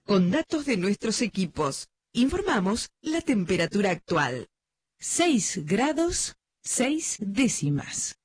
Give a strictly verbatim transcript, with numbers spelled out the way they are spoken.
con datos de nuestros equipos. Informamos la temperatura actual. seis grados, seis décimas.